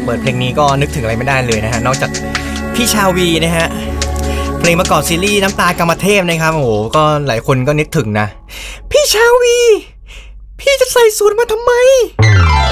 ปิดเพลงนี้ก็นึกถึงอะไรไม่ได้เลยนะฮะนอกจากพี่ชาวีนะฮะเพลงประกอบซีรีส์น้ำตากามเทพนะครับโอ้โหก็หลายคนก็นึกถึงนะพี่ชาวีพี่จะใส่สูทมาทำไม